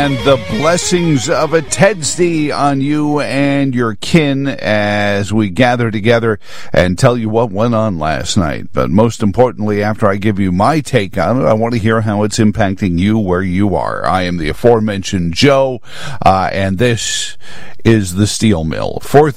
and the blessings of a Tedsday on you and your kin as we gather together and tell you what went on last night. But most importantly, after I give you my take on it, I want to hear how it's impacting you where you are. I am the aforementioned Joe, and this is the Steel Mill.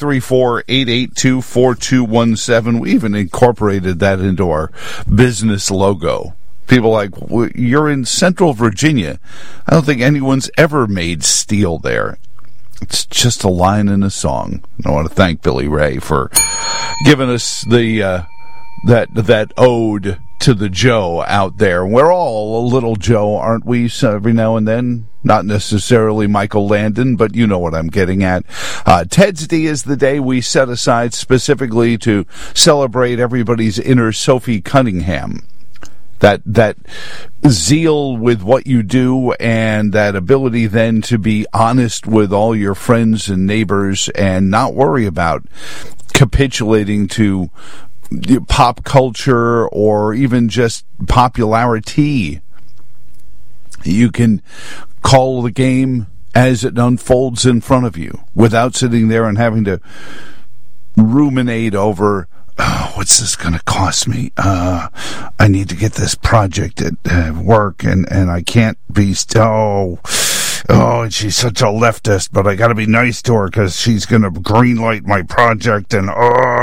434-882-4217. We even incorporated that into our business logo. People like, you're in Central Virginia. I don't think anyone's ever made steel there. It's just a line in a song. I want to thank Billy Ray for giving us the that ode to the Joe out there. We're all a little Joe, aren't we? So every now and then. Not necessarily Michael Landon, but you know what I'm getting at. Tedsday is the day we set aside specifically to celebrate everybody's inner Sophie Cunningham. That zeal with what you do and that ability then to be honest with all your friends and neighbors and not worry about capitulating to pop culture or even just popularity. You can call the game as it unfolds in front of you without sitting there and having to ruminate over, oh, what's this going to cost me? I need to get this project at work, and I can't be... Oh, and she's such a leftist, but I got to be nice to her because she's going to greenlight my project, and...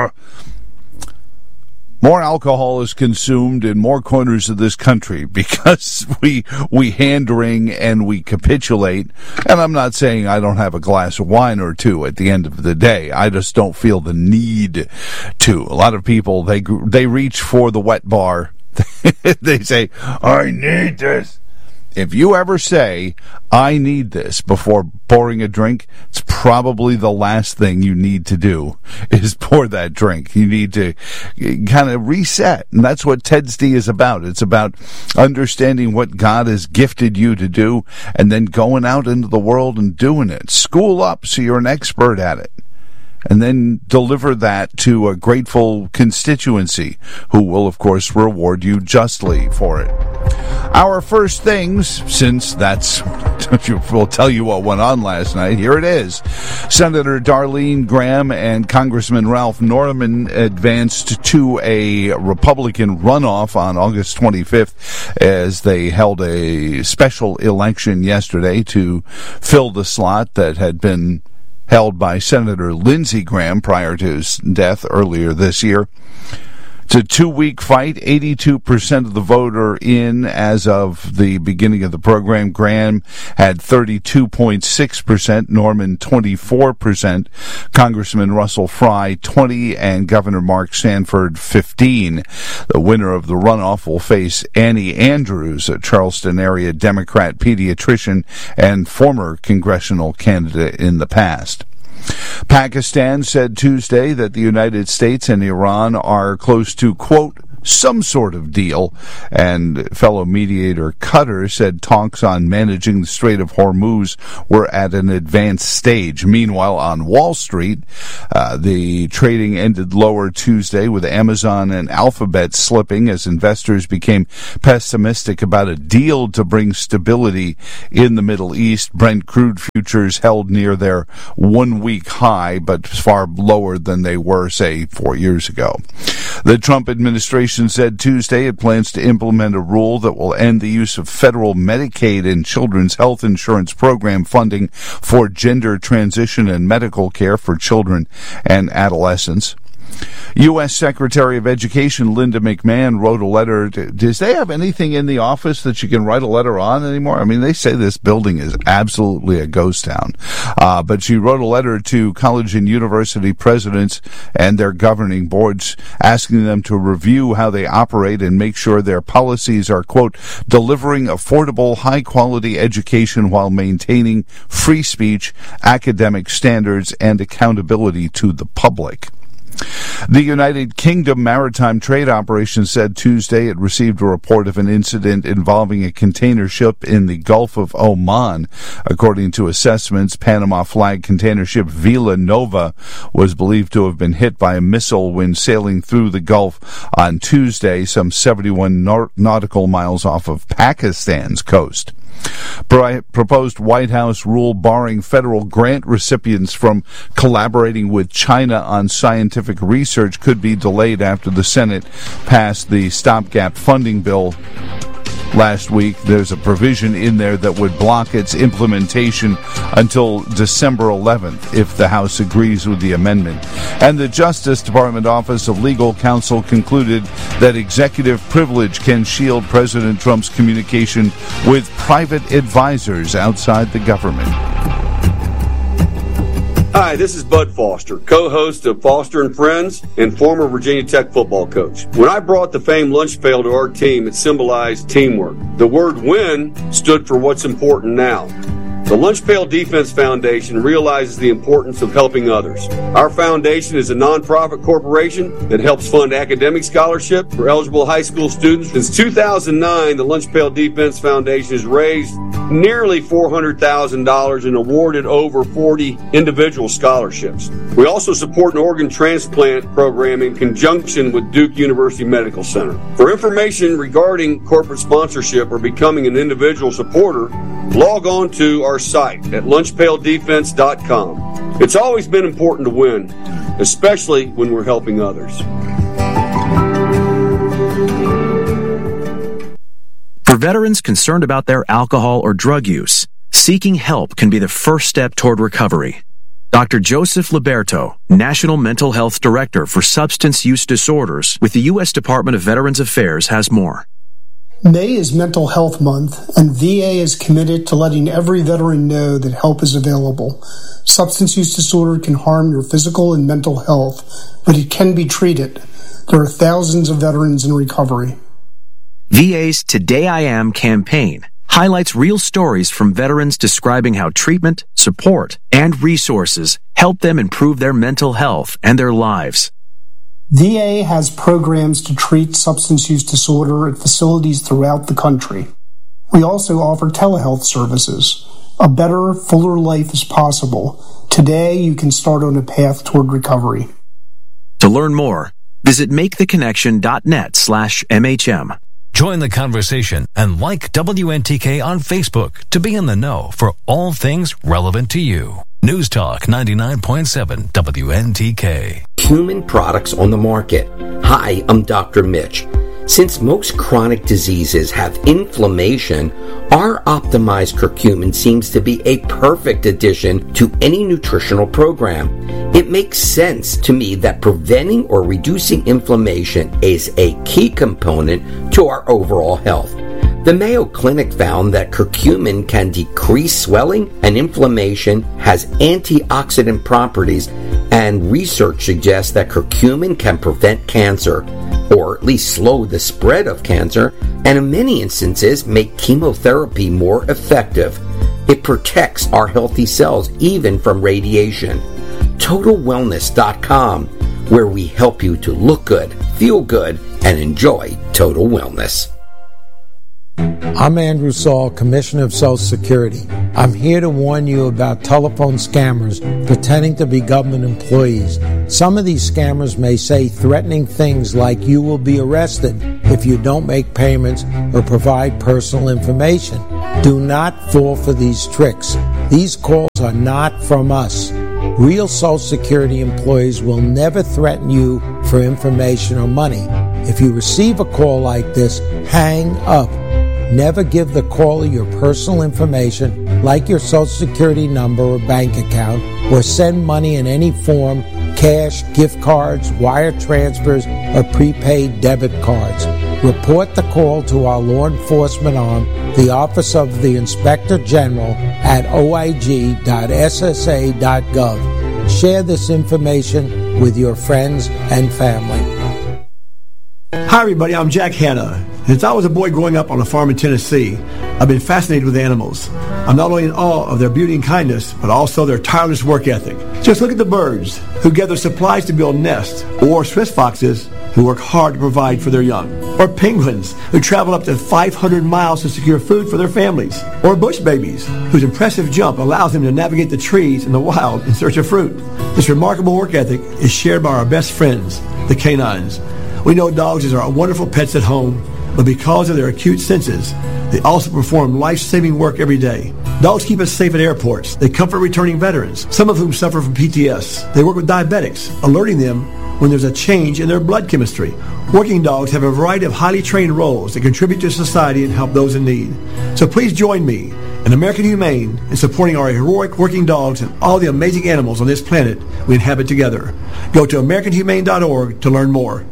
More alcohol is consumed in more corners of this country because we hand-wring and we capitulate. And I'm not saying I don't have a glass of wine or two at the end of the day. I just don't feel the need to. A lot of people, they reach for the wet bar. They say, I need this. If you ever say, I need this before pouring a drink, it's probably the last thing you need to do is pour that drink. You need to kind of reset. And that's what Tedsday is about. It's about understanding what God has gifted you to do and then going out into the world and doing it. School up so you're an expert at it. And then deliver that to a grateful constituency who will, of course, reward you justly for it. Our first things, since that's, we'll tell you what went on last night, here it is. Senator Darlene Graham and Congressman Ralph Norman advanced to a Republican runoff on August 25th as they held a special election yesterday to fill the slot that had been held by Senator Lindsey Graham prior to his death earlier this year. It's a 2-week fight. 82% of the vote are in as of the beginning of the program. Graham had 32.6%, Norman 24%, Congressman Russell Fry 20%, and Governor Mark Sanford 15%. The winner of the runoff will face Annie Andrews, a Charleston area Democrat pediatrician and former congressional candidate in the past. Pakistan said Tuesday that the United States and Iran are close to, quote, some sort of deal, and fellow mediator Qatar said talks on managing the Strait of Hormuz were at an advanced stage. Meanwhile, on Wall Street, the trading ended lower Tuesday with Amazon and Alphabet slipping as investors became pessimistic about a deal to bring stability in the Middle East. Brent crude futures held near their 1-week high, but far lower than they were, say, 4 years ago. The Trump administration said Tuesday it plans to implement a rule that will end the use of federal Medicaid and children's health insurance program funding for gender transition and medical care for children and adolescents. U.S. Secretary of Education Linda McMahon wrote a letter. Does they have anything in the office that you can write a letter on anymore? I mean, they say this building is absolutely a ghost town. But she wrote a letter to college and university presidents and their governing boards asking them to review how they operate and make sure their policies are, quote, delivering affordable, high-quality education while maintaining free speech, academic standards, and accountability to the public. The United Kingdom Maritime Trade Operation said Tuesday it received a report of an incident involving a container ship in the Gulf of Oman. According to assessments, Panama flag container ship Vila Nova was believed to have been hit by a missile when sailing through the Gulf on Tuesday, some 71 nautical miles off of Pakistan's coast. Proposed White House rule barring federal grant recipients from collaborating with China on scientific research could be delayed after the Senate passed the stopgap funding bill last week. There's a provision in there that would block its implementation until December 11th if the House agrees with the amendment. And the Justice Department Office of Legal Counsel concluded that executive privilege can shield President Trump's communication with private advisors outside the government. Hi, this is Bud Foster, co-host of Foster and Friends and former Virginia Tech football coach. When I brought the famed lunch pail to our team, it symbolized teamwork. The word win stood for what's important now. The Lunch Pail Defense Foundation realizes the importance of helping others. Our foundation is a nonprofit corporation that helps fund academic scholarship for eligible high school students. Since 2009, the Lunch Pail Defense Foundation has raised nearly $400,000 and awarded over 40 individual scholarships. We also support an organ transplant program in conjunction with Duke University Medical Center. For information regarding corporate sponsorship or becoming an individual supporter, log on to our site at lunchpaildefense.com. It's always been important to win, especially when we're helping others. For veterans concerned about their alcohol or drug use, seeking help can be the first step toward recovery. Dr. Joseph Liberto, National Mental Health Director for Substance Use Disorders with the U.S. Department of Veterans Affairs, has more. May is Mental Health Month, and VA is committed to letting every veteran know that help is available. Substance use disorder can harm your physical and mental health, but it can be treated. There are thousands of veterans in recovery. VA's Today I Am campaign highlights real stories from veterans describing how treatment, support, and resources help them improve their mental health and their lives. VA has programs to treat substance use disorder at facilities throughout the country. We also offer telehealth services. A better, fuller life is possible. Today, you can start on a path toward recovery. To learn more, visit maketheconnection.net/MHM. Join the conversation and like WNTK on Facebook to be in the know for all things relevant to you. News Talk 99.7 WNTK. Human products on the market. Hi, I'm Dr. Mitch. Since most chronic diseases have inflammation, our optimized curcumin seems to be a perfect addition to any nutritional program. It makes sense to me that preventing or reducing inflammation is a key component to our overall health. The Mayo Clinic found that curcumin can decrease swelling and inflammation, has antioxidant properties, and research suggests that curcumin can prevent cancer, or at least slow the spread of cancer, and in many instances make chemotherapy more effective. It protects our healthy cells even from radiation. TotalWellness.com, where we help you to look good, feel good, and enjoy total wellness. I'm Andrew Saul, Commissioner of Social Security. I'm here to warn you about telephone scammers pretending to be government employees. Some of these scammers may say threatening things like you will be arrested if you don't make payments or provide personal information. Do not fall for these tricks. These calls are not from us. Real Social Security employees will never threaten you for information or money. If you receive a call like this, hang up. Never give the caller your personal information, like your Social Security number or bank account, or send money in any form, cash, gift cards, wire transfers, or prepaid debit cards. Report the call to our law enforcement arm, the Office of the Inspector General, at oig.ssa.gov. Share this information with your friends and family. Hi everybody, I'm Jack Hanna. Since I was a boy growing up on a farm in Tennessee, I've been fascinated with animals. I'm not only in awe of their beauty and kindness, but also their tireless work ethic. Just look at the birds who gather supplies to build nests, or Swiss foxes who work hard to provide for their young, or penguins who travel up to 500 miles to secure food for their families, or bush babies whose impressive jump allows them to navigate the trees in the wild in search of fruit. This remarkable work ethic is shared by our best friends, the canines. We know dogs are our wonderful pets at home, but because of their acute senses, they also perform life-saving work every day. Dogs keep us safe at airports. They comfort returning veterans, some of whom suffer from PTS. They work with diabetics, alerting them when there's a change in their blood chemistry. Working dogs have a variety of highly trained roles that contribute to society and help those in need. So please join me and American Humane in supporting our heroic working dogs and all the amazing animals on this planet we inhabit together. Go to AmericanHumane.org to learn more.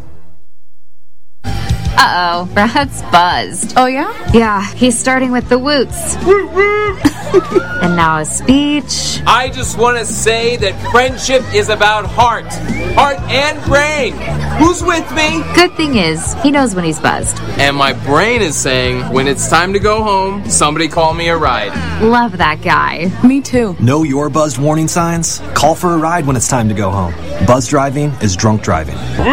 Uh-oh, Brad's buzzed. Oh, yeah? Yeah, he's starting with the woots. And now a speech. I just want to say that friendship is about heart and brain. Who's with me? Good thing is, he knows when he's buzzed. And my brain is saying, when it's time to go home, somebody call me a ride. Love that guy. Me too. Know your buzzed warning signs? Call for a ride when it's time to go home. Buzz driving is drunk driving.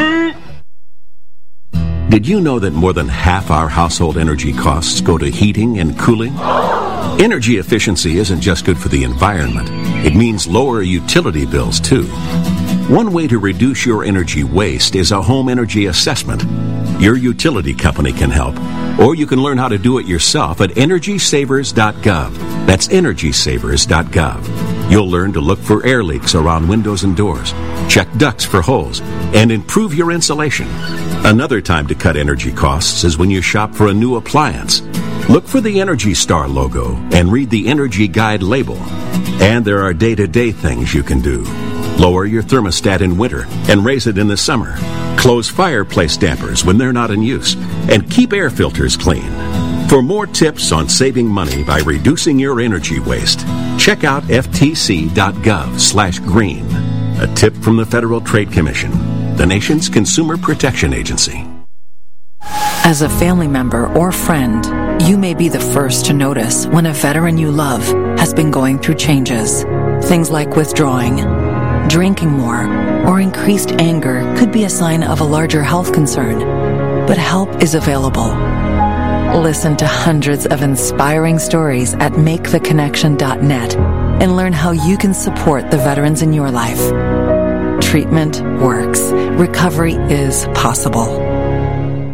Did you know that more than half our household energy costs go to heating and cooling? Energy efficiency isn't just good for the environment. It means lower utility bills, too. One way to reduce your energy waste is a home energy assessment. Your utility company can help, or you can learn how to do it yourself at EnergySavers.gov. That's EnergySavers.gov. You'll learn to look for air leaks around windows and doors, check ducts for holes, and improve your insulation. Another time to cut energy costs is when you shop for a new appliance. Look for the Energy Star logo and read the Energy Guide label. And there are day-to-day things you can do. Lower your thermostat in winter and raise it in the summer. Close fireplace dampers when they're not in use. And keep air filters clean. For more tips on saving money by reducing your energy waste, check out ftc.gov/green. A tip from the Federal Trade Commission, the nation's consumer protection agency. As a family member or friend, you may be the first to notice when a veteran you love has been going through changes. Things like withdrawing, drinking more, or increased anger could be a sign of a larger health concern. But help is available. Listen to hundreds of inspiring stories at MakeTheConnection.net and learn how you can support the veterans in your life. Treatment works. Recovery is possible.